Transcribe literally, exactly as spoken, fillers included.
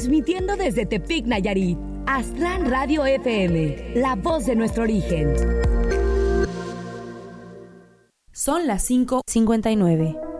Transmitiendo desde Tepic, Nayarit. Aztlán Radio F M, la voz de nuestro origen. Son las cinco cincuenta y nueve.